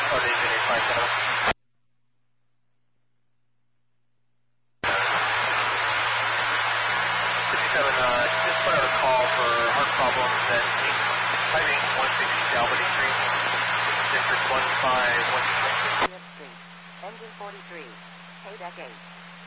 Just put out a call for heart problems at Highway 160 Albany Street, District 151. Street, Engine 43, Payback 8.